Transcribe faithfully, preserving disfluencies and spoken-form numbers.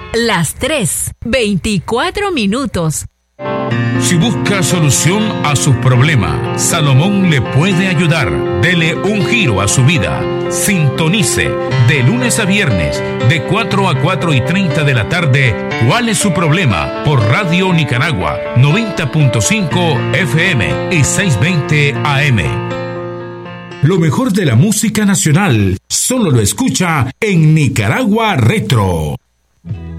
Las tres, veinticuatro minutos. Si busca solución a sus problemas, Salomón le puede ayudar. Dele un giro a su vida. Sintonice de lunes a viernes de cuatro a cuatro y treinta de la tarde. ¿Cuál es su problema? Por Radio Nicaragua noventa punto cinco F M y seiscientos veinte A M. Lo mejor de la música nacional solo lo escucha en Nicaragua Retro.